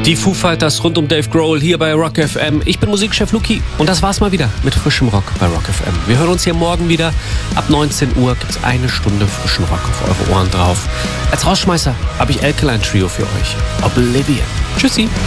Die Foo Fighters rund um Dave Grohl hier bei Rock FM. Ich bin Musikchef Luki und das war's mal wieder mit frischem Rock bei Rock FM. Wir hören uns hier morgen wieder. Ab 19 Uhr gibt's eine Stunde frischen Rock auf eure Ohren drauf. Als Rausschmeißer habe ich Alkaline Trio für euch. Oblivion. Tschüssi.